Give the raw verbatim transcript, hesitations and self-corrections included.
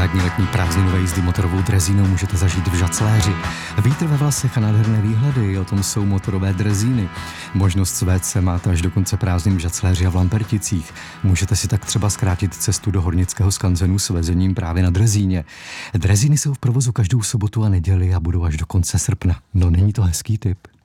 parádní letní prázdninové jízdy motorovou drezínou můžete zažít v Žacléři. Vítr ve vlasech a nádherné výhledy, o tom jsou motorové drezíny. Možnost svést se máte až do konce prázdnin v Žacléři a v Lamperticích. Můžete si tak třeba zkrátit cestu do Hornického skanzenu s vezením právě na drezíně. Drezíny jsou v provozu každou sobotu a neděli a budou až do konce srpna. No, není to hezký tip?